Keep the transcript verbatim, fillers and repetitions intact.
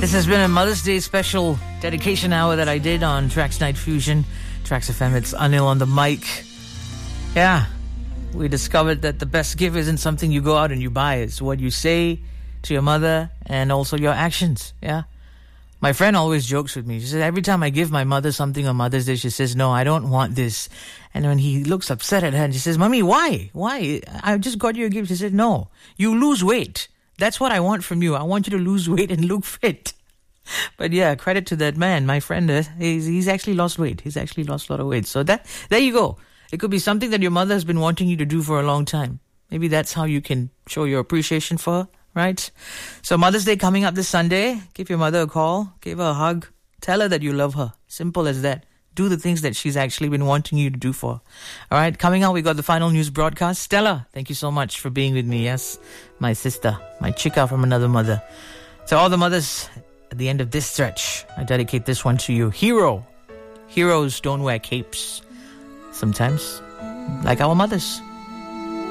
This has been a Mother's Day special dedication hour that I did on Tracks Night Fusion. Tracks F M, it's Anil on the mic. Yeah, we discovered that the best gift isn't something you go out and you buy. It's what you say to your mother and also your actions, yeah? My friend always jokes with me. She says, every time I give my mother something on Mother's Day, she says, no, I don't want this. And when he looks upset at her and she says, Mommy, why? Why? I just got you a gift. She said, no, you lose weight. That's what I want from you. I want you to lose weight and look fit. But yeah, credit to that man, my friend. Uh, he's, he's actually lost weight. He's actually lost a lot of weight. So that there you go. It could be something that your mother has been wanting you to do for a long time. Maybe that's how you can show your appreciation for her, right? So Mother's Day coming up this Sunday. Give your mother a call. Give her a hug. Tell her that you love her. Simple as that. Do the things that she's actually been wanting you to do for her. All right, coming up, we got the final news broadcast. Stella, thank you so much for being with me. Yes, my sister, my chica from another mother. To all the mothers, at the end of this stretch, I dedicate this one to you. Hero. Heroes don't wear capes. Sometimes, like our mothers.